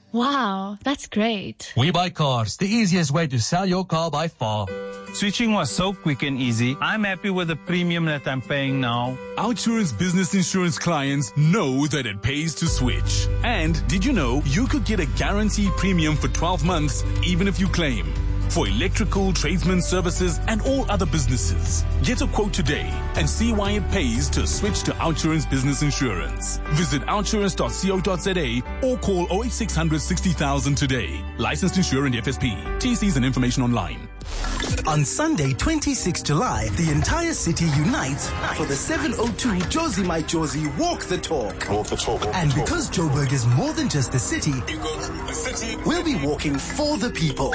Wow, that's great. We Buy Cars, the easiest way to sell your car by far. Switching was so quick and easy. I'm happy with the premium that I'm paying now. Outsurance Business Insurance clients know that it pays to switch. And did you know you could get a guaranteed premium for 12 months even if you claim? For electrical, tradesman services, and all other businesses. Get a quote today and see why it pays to switch to Outsurance Business Insurance. Visit outsurance.co.za or call 08600 60,000 today. Licensed insurer and FSP. TCs and information online. On Sunday, 26 July, the entire city unites for the 702 Josie My Josie Walk the Talk. And because Joburg is more than just a city, we'll be walking for the people.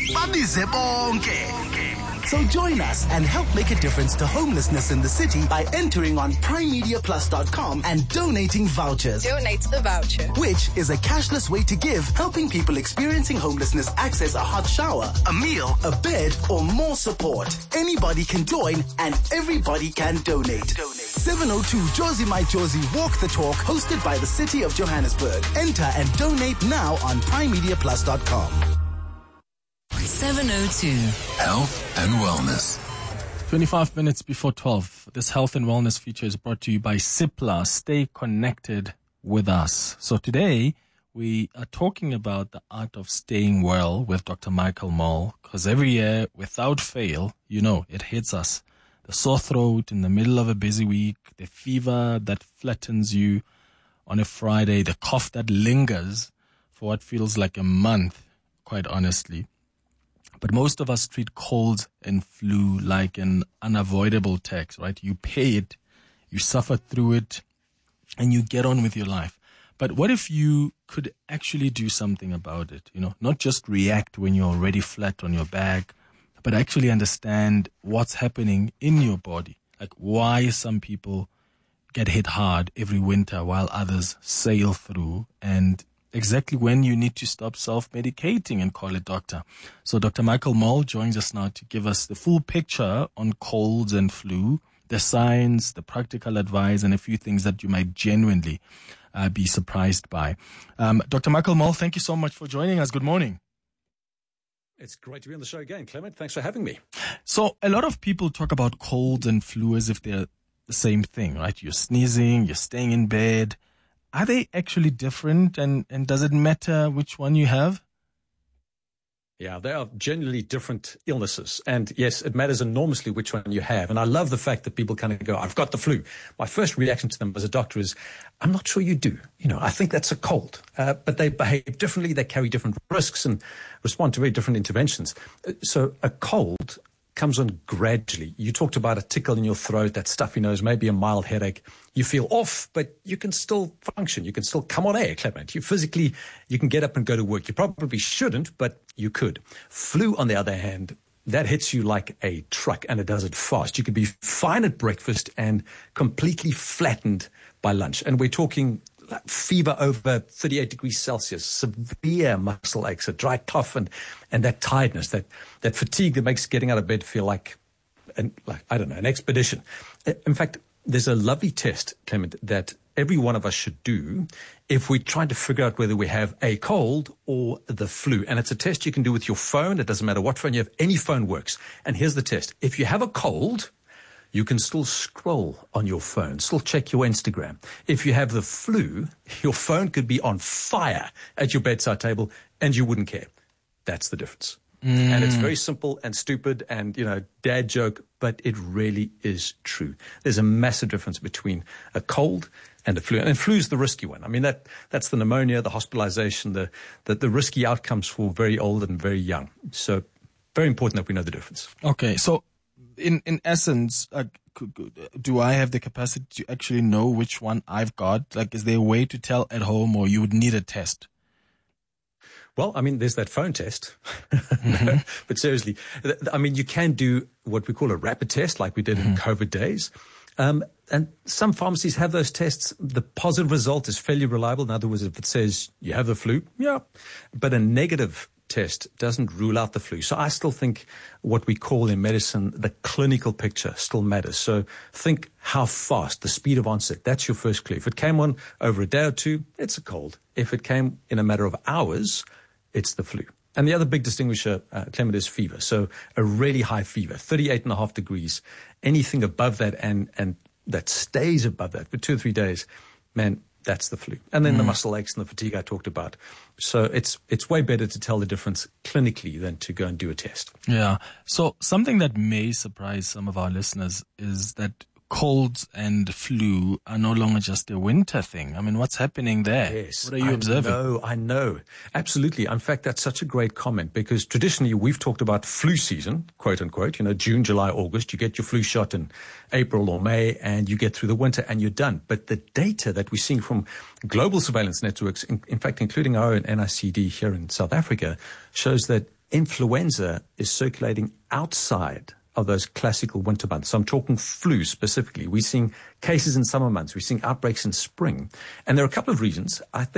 So join us and help make a difference to homelessness in the city by entering on primemediaplus.com and donating vouchers. Donate the voucher. Which is a cashless way to give, helping people experiencing homelessness access a hot shower, a meal, a bed, or more support. Anybody can join and everybody can donate. 702 Josie My Josie Walk the Talk, hosted by the City of Johannesburg. Enter and donate now on primemediaplus.com. 702 Health and Wellness. 25 minutes before 12. This health and wellness feature is brought to you by Cipla. Stay connected with us. So today we are talking about the art of staying well with Dr. Michael Mall, because every year, without fail, it hits us. The sore throat in the middle of a busy week, the fever that flattens you on a Friday, the cough that lingers for what feels like a month, quite honestly. But most of us treat colds and flu like an unavoidable tax, right? You pay it, you suffer through it, and you get on with your life. But what if you could actually do something about it? Not just react when you're already flat on your back, but actually understand what's happening in your body. Like why some people get hit hard every winter while others sail through, and exactly when you need to stop self-medicating and call a doctor. So Dr. Michael Mall joins us now to give us the full picture on colds and flu, the science, the practical advice, and a few things that you might genuinely be surprised by. Dr. Michael Mall, thank you so much for joining us. Good morning. It's great to be on the show again, Clement. Thanks for having me. So a lot of people talk about colds and flu as if they're the same thing, right? You're sneezing, you're staying in bed. Are they actually different, and does it matter which one you have? Yeah, they are genuinely different illnesses. And yes, it matters enormously which one you have. And I love the fact that people kind of go, I've got the flu. My first reaction to them as a doctor is, I'm not sure you do. I think that's a cold. But they behave differently. They carry different risks and respond to very different interventions. So a cold comes on gradually. You talked about a tickle in your throat, that stuffy nose, maybe a mild headache. You feel off, but you can still function. You can still come on air, Clement. You can get up and go to work. You probably shouldn't, but you could. Flu, on the other hand, that hits you like a truck, and it does it fast. You could be fine at breakfast and completely flattened by lunch. And we're talking fever over 38 degrees Celsius, severe muscle aches, a dry cough, and that tiredness, that fatigue that makes getting out of bed feel like an expedition. In fact, there's a lovely test, Clement, that every one of us should do if we're trying to figure out whether we have a cold or the flu. And it's a test you can do with your phone. It doesn't matter what phone you have. Any phone works. And here's the test. If you have a cold, you can still scroll on your phone, still check your Instagram. If you have the flu, your phone could be on fire at your bedside table and you wouldn't care. That's the difference. And it's very simple and stupid and, dad joke, but it really is true. There's a massive difference between a cold and a flu. And flu is the risky one. I mean, that's the pneumonia, the hospitalization, the risky outcomes for very old and very young. So very important that we know the difference. Okay, so in essence, do I have the capacity to actually know which one I've got? Like, is there a way to tell at home, or you would need a test? Well, I mean, there's that phone test. But seriously, I mean, you can do what we call a rapid test like we did in COVID days. And some pharmacies have those tests. The positive result is fairly reliable. In other words, if it says you have the flu, yeah. But a negative test doesn't rule out the flu. So I still think what we call in medicine the clinical picture still matters. So think how fast, the speed of onset. That's your first clue. If it came on over a day or two, it's a cold. If it came in a matter of hours, it's the flu. And the other big distinguisher, Clement, is fever. So a really high fever, 38.5 degrees, anything above that and that stays above that for 2 or 3 days, man, that's the flu. And then the muscle aches and the fatigue I talked about. So it's way better to tell the difference clinically than to go and do a test. Yeah. So something that may surprise some of our listeners is that colds and flu are no longer just a winter thing. I mean, what's happening there? Yes. What are you observing? I know. Absolutely. In fact, that's such a great comment because traditionally we've talked about flu season, quote unquote, June, July, August. You get your flu shot in April or May and you get through the winter and you're done. But the data that we're seeing from global surveillance networks, in fact, including our own NICD here in South Africa, shows that influenza is circulating outside of those classical winter months. So I'm talking flu specifically. We're seeing cases in summer months. We're seeing outbreaks in spring. And there are a couple of reasons.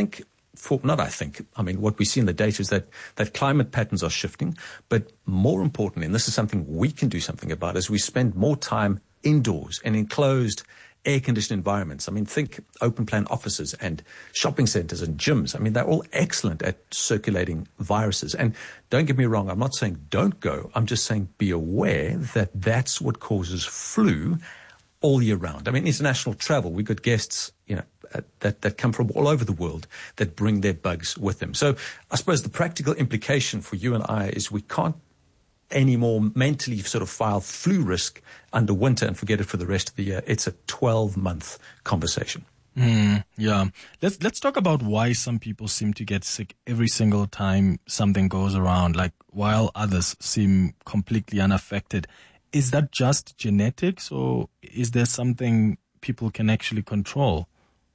What we see in the data is that climate patterns are shifting. But more importantly, and this is something we can do something about, is we spend more time indoors and enclosed air-conditioned environments. I mean, think open plan offices and shopping centers and gyms. I mean, they're all excellent at circulating viruses. And don't get me wrong, I'm not saying don't go. I'm just saying be aware that that's what causes flu all year round. I mean, international travel, we've got guests, that come from all over the world that bring their bugs with them. So I suppose the practical implication for you and I is we can't anymore mentally sort of file flu risk under winter and forget it for the rest of the year. It's a 12-month conversation. Yeah. Let's talk about why some people seem to get sick every single time something goes around, like while others seem completely unaffected. Is that just genetics or is there something people can actually control?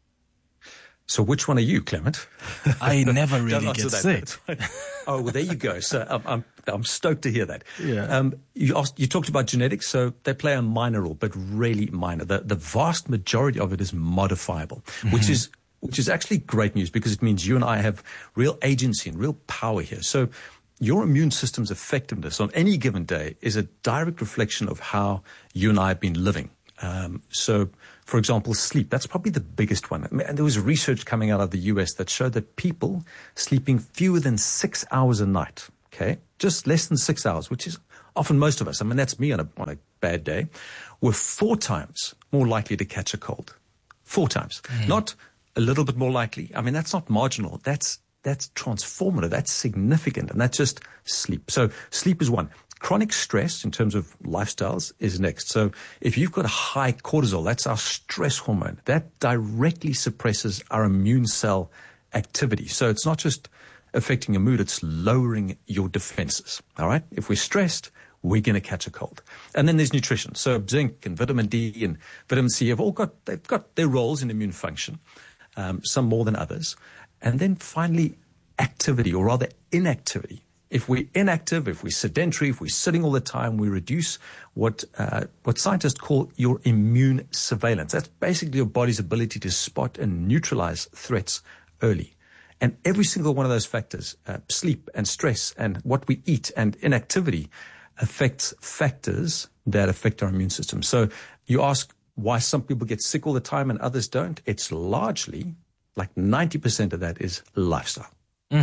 So which one are you, Clement? I never really get sick. Oh, well, there you go. So I'm stoked to hear that. Yeah. You talked about genetics, so they play a minor role, but really minor. The vast majority of it is modifiable, which is actually great news because it means you and I have real agency and real power here. So your immune system's effectiveness on any given day is a direct reflection of how you and I have been living. So, for example, sleep, that's probably the biggest one. And there was research coming out of the US that showed that people sleeping fewer than 6 hours a night, okay, just less than 6 hours, which is often most of us, I mean, that's me on a bad day, were 4 times more likely to catch a cold. 4 times. Not a little bit more likely. I mean, that's not marginal. That's transformative. That's significant. And that's just sleep. So sleep is one. Chronic stress in terms of lifestyles is next. So if you've got a high cortisol, that's our stress hormone, that directly suppresses our immune cell activity. So it's not just affecting your mood, it's lowering your defenses. All right. If we're stressed, we're going to catch a cold. And then there's nutrition. So zinc and vitamin D and vitamin C they've got their roles in immune function, some more than others. And then finally, activity, or rather inactivity. If we're inactive, if we're sedentary, if we're sitting all the time, we reduce what scientists call your immune surveillance. That's basically your body's ability to spot and neutralize threats early. And every single one of those factors, sleep and stress and what we eat and inactivity, affects factors that affect our immune system. So you ask why some people get sick all the time and others don't. It's largely, like 90% of that is lifestyle.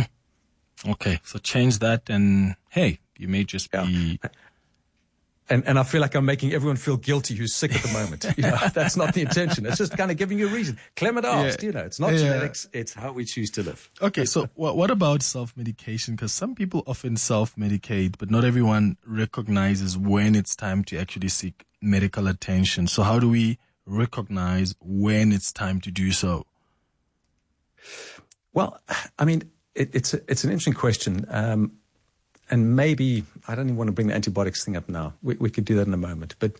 Okay, so change that and, hey, you may just be... And I feel like I'm making everyone feel guilty who's sick at the moment. That's not the intention. It's just kind of giving you a reason. Clement asked, it's not genetics, it's how we choose to live. Okay, so what about self-medication? Because some people often self-medicate, but not everyone recognizes when it's time to actually seek medical attention. So how do we recognize when it's time to do so? Well, I mean, it's an interesting question. And maybe, I don't even want to bring the antibiotics thing up now. We could do that in a moment. But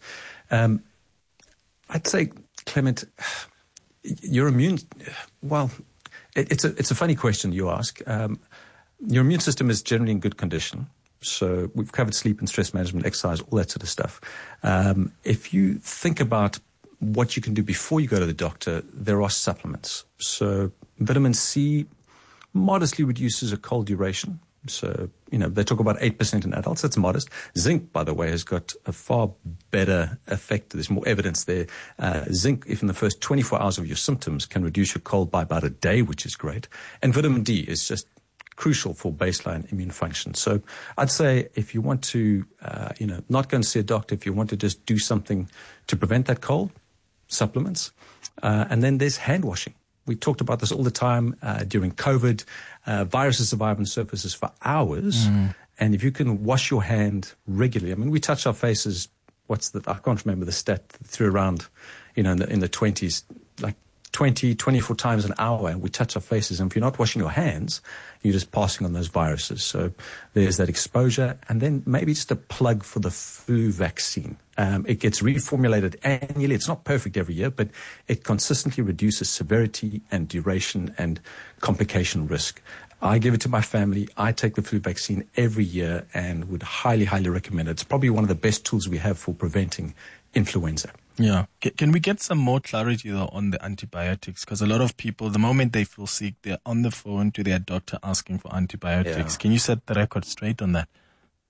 I'd say, Clement, your immune, well, it's a funny question you ask. Your immune system is generally in good condition. So we've covered sleep and stress management, exercise, all that sort of stuff. If you think about what you can do before you go to the doctor, there are supplements. So vitamin C modestly reduces a cold duration. So, they talk about 8% in adults. That's modest. Zinc, by the way, has got a far better effect. There's more evidence there. Zinc, if in the first 24 hours of your symptoms, can reduce your cold by about a day, which is great. And vitamin D is just crucial for baseline immune function. So I'd say if you want to, not go and see a doctor, if you want to just do something to prevent that cold, supplements. And then there's hand washing. We talked about this all the time during COVID. Viruses survive on surfaces for hours. And if you can wash your hand regularly, we touch our faces, I can't remember the stat, threw around, in the 20s, like 20, 24 times an hour, and we touch our faces. And if you're not washing your hands, you're just passing on those viruses. So there's that exposure. And then maybe just a plug for the flu vaccine. It gets reformulated annually. It's not perfect every year, but it consistently reduces severity and duration and complication risk. I give it to my family. I take the flu vaccine every year and would highly, highly recommend it. It's probably one of the best tools we have for preventing influenza. Yeah. Can we get some more clarity, though, on the antibiotics? Because a lot of people, the moment they feel sick, they're on the phone to their doctor asking for antibiotics. Yeah. Can you set the record straight on that?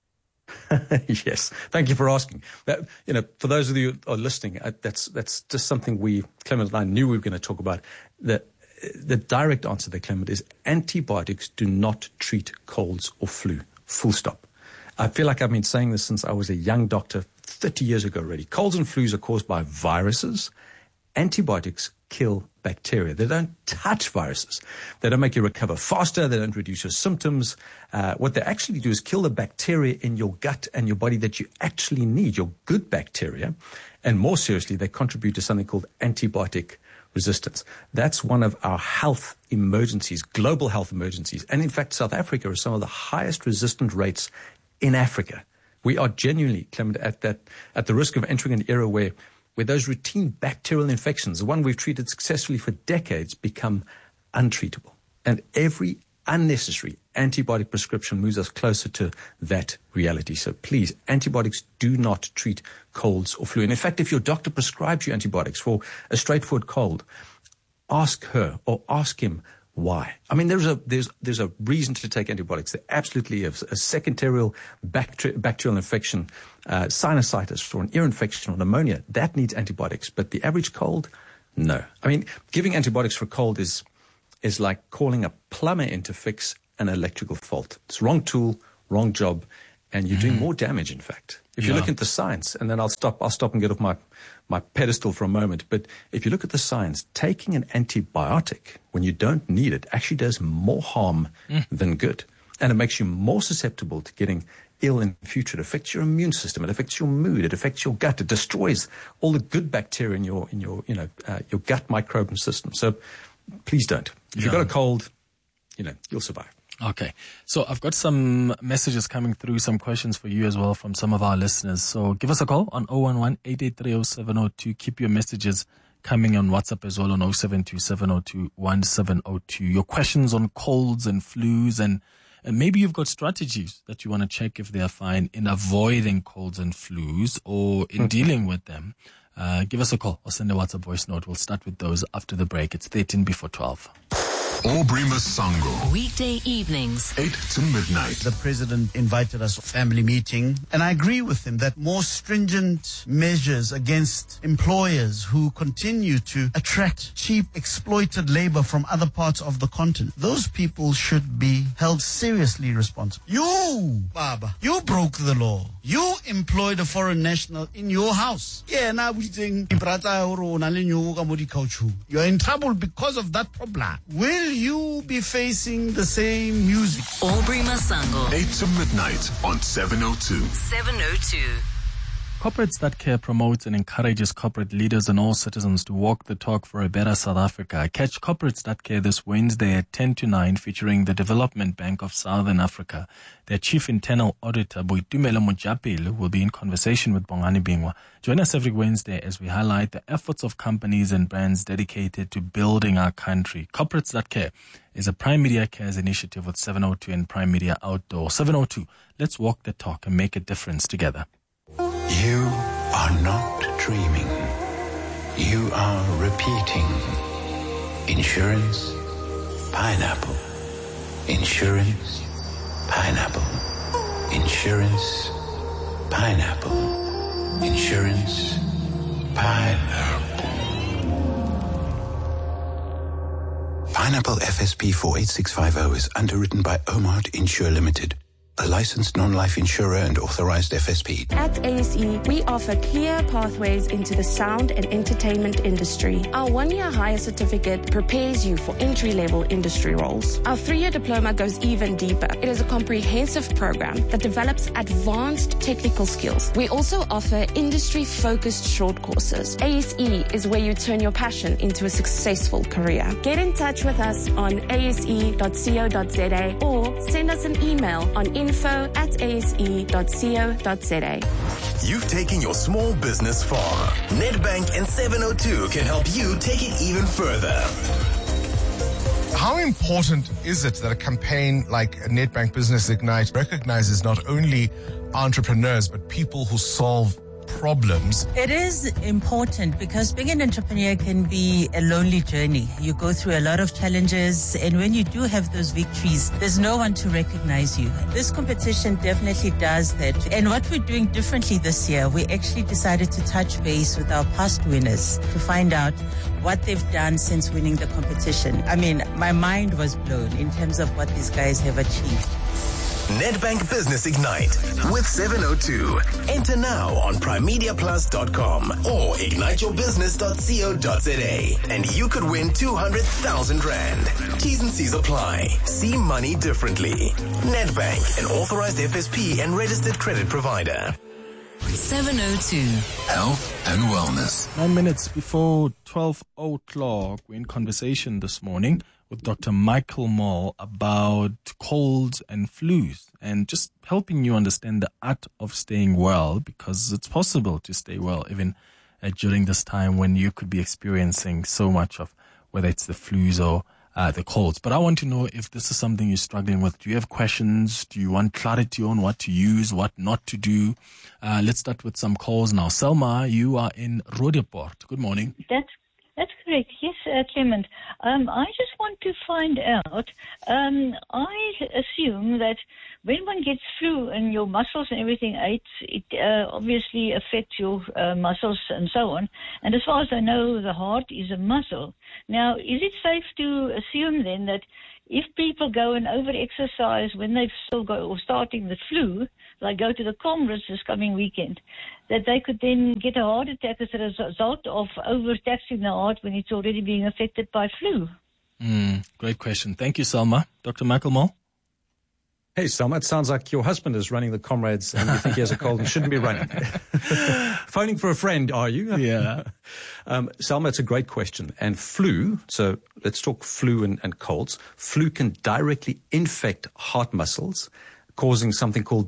Yes. Thank you for asking. For those of you who are listening, that's just something Clement and I knew we were going to talk about. The direct answer there, Clement, is antibiotics do not treat colds or flu. Full stop. I feel like I've been saying this since I was a young doctor 30 years ago already. Colds and flus are caused by viruses. Antibiotics kill bacteria. They don't touch viruses. They don't make you recover faster. They don't reduce your symptoms. What they actually do is kill the bacteria in your gut and your body that you actually need, your good bacteria. And more seriously, they contribute to something called antibiotic resistance. That's one of our health emergencies, global health emergencies. And in fact, South Africa has some of the highest resistant rates in Africa. We are genuinely, Clement, at the risk of entering an era where those routine bacterial infections, the one we've treated successfully for decades, become untreatable. And every unnecessary antibiotic prescription moves us closer to that reality. So please, antibiotics do not treat colds or flu. And in fact, if your doctor prescribes you antibiotics for a straightforward cold, ask her or ask him why. There's a reason to take antibiotics. There absolutely is a secondary bacterial infection, sinusitis or an ear infection or pneumonia. That needs antibiotics. But the average cold, no. Giving antibiotics for cold is like calling a plumber in to fix an electrical fault. It's wrong tool, wrong job, and you're doing more damage, in fact. If you look at the science, and then I'll stop and get off my pedestal for a moment, but if you look at the science, taking an antibiotic when you don't need it actually does more harm than good. And it makes you more susceptible to getting ill in the future. It affects your immune system. It affects your mood. It affects your gut. It destroys all the good bacteria in your gut microbiome system. So please don't. If you've got a cold, you'll survive. Okay. So I've got some messages coming through, some questions for you as well from some of our listeners. So give us a call on 011-883-0702. Keep your messages coming on WhatsApp as well on 072-702-1702. Your questions on colds and flus, and maybe you've got strategies that you want to check if they are fine in avoiding colds and flus or in dealing with them. Give us a call or send a WhatsApp voice note. We'll start with those after the break. It's 13 before 12. Aubrey Masango. Weekday evenings, 8 to midnight. The president invited us to a family meeting, and I agree with him that more stringent measures against employers who continue to attract cheap, exploited labor from other parts of the continent, those people should be held seriously responsible. You, Baba, you broke the law. You employed a foreign national in your house. Yeah, now we think you're in trouble because of that problem. Will you be facing the same music? Aubrey Masango. 8 to midnight on 702. 702. Corporates That Care promotes and encourages corporate leaders and all citizens to walk the talk for a better South Africa. Catch Corporates That Care this Wednesday at 10 to 9, featuring the Development Bank of Southern Africa. Their Chief Internal Auditor, Boitumelo Mojapelo, will be in conversation with Bongani Bingwa. Join us every Wednesday as we highlight the efforts of companies and brands dedicated to building our country. Corporates That Care is a Prime Media Cares initiative with 702 and Prime Media Outdoor. 702, let's walk the talk and make a difference together. You are not dreaming. You are repeating. Insurance, pineapple. Insurance, pineapple. Pineapple. Insurance. Pineapple. Insurance. Pineapple. Pineapple FSP 48650 is underwritten by Omart Insure Limited, a licensed non-life insurer and authorized FSP. At ASE, we offer clear pathways into the sound and entertainment industry. Our 1-year higher certificate prepares you for entry-level industry roles. Our 3-year diploma goes even deeper. It is a comprehensive program that develops advanced technical skills. We also offer industry-focused short courses. ASE is where you turn your passion into a successful career. Get in touch with us on ase.co.za or send us an email on info@ase.co.za. You've taken your small business far. Nedbank and 702 can help you take it even further. How important is it that a campaign like Nedbank Business Ignite recognizes not only entrepreneurs but people who solve problems? It is important because being an entrepreneur can be a lonely journey. You go through a lot of challenges, and when you do have those victories, there's no one to recognize you. This competition definitely does that. And what we're doing differently this year, we actually decided to touch base with our past winners to find out what they've done since winning the competition. I mean, my mind was blown in terms of what these guys have achieved. Nedbank Business Ignite with 702. Enter now on primediaplus.com or igniteyourbusiness.co.za and you could win 200,000 Rand. T's and C's apply. See money differently. Nedbank, an authorized FSP and registered credit provider. 702. Health and wellness. 9 minutes before 12 o'clock, we're in conversation this morning with Dr. Michael Mall about colds and flus and just helping you understand the art of staying well, because it's possible to stay well even during this time when you could be experiencing so much of whether it's the flus or the colds. But I want to know if this is something you're struggling with. Do you have questions? Do you want clarity on what to use, what not to do? Let's start with some calls now. Selma, you are in Roodepoort. Good morning. That's correct. Yes, Clement. I just want to find out. I assume that when one gets flu and your muscles and everything aches, it obviously affects your muscles and so on. And as far as I know, the heart is a muscle. Now, is it safe to assume then that if people go and over-exercise when they've still got or starting the flu, like go to the Comrades this coming weekend, that they could then get a heart attack as a result of overtaxing the heart when it's already being affected by flu? Great question. Thank you, Selma. Dr. Michael Mall? Hey, Selma, it sounds like your husband is running the Comrades and you think he has a cold and shouldn't be running. Phoning for a friend, are you? Yeah. Selma, it's a great question. And flu, so let's talk flu and colds. Flu can directly infect heart muscles, causing something called